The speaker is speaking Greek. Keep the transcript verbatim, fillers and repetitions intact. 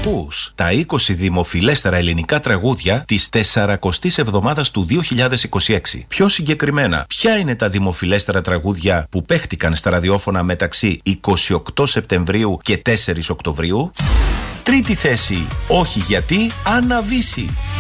Ακούς τα είκοσι δημοφιλέστερα ελληνικά τραγούδια της σαρακοστής εβδομάδας του δύο χιλιάδες είκοσι έξι. Πιο συγκεκριμένα, ποια είναι τα δημοφιλέστερα τραγούδια που παίχτηκαν στα ραδιόφωνα μεταξύ εικοστή ογδόη Σεπτεμβρίου και τέσσερις Οκτωβρίου? Τρίτη θέση, όχι γιατί, Άννα Βύση.